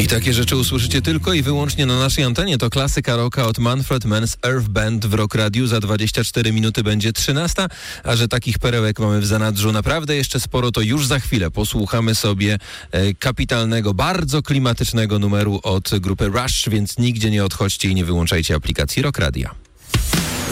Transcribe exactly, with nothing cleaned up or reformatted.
takie rzeczy usłyszycie tylko i wyłącznie na naszej antenie. To klasyka rocka od Manfred Mann's Earth Band w Rock Radiu. Za dwadzieścia cztery minuty będzie trzynasta, a że takich perełek mamy w zanadrzu naprawdę jeszcze sporo, to już za chwilę posłuchamy sobie e, kapitalnego, bardzo klimatycznego numeru od grupy Rush, więc nigdzie nie odchodźcie i nie wyłączajcie aplikacji Rock Radia.